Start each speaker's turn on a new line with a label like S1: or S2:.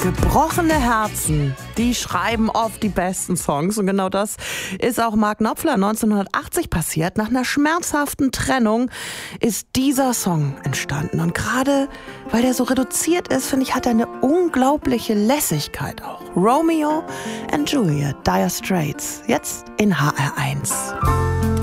S1: Gebrochene Herzen, die schreiben oft die besten Songs. Und genau das ist auch Mark Knopfler 1980 passiert. Nach einer schmerzhaften Trennung ist dieser Song entstanden. Und gerade weil der so reduziert ist, finde ich, hat er eine unglaubliche Lässigkeit auch. Romeo and Juliet, Dire Straits, jetzt in HR1.